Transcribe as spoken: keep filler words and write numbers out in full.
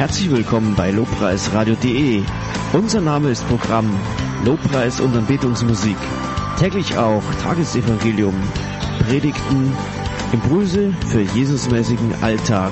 Herzlich willkommen bei lobpreisradio punkt de. Unser Name ist Programm Lobpreis und Anbetungsmusik. Täglich auch Tagesevangelium, Predigten, Impulse für Jesusmäßigen Alltag.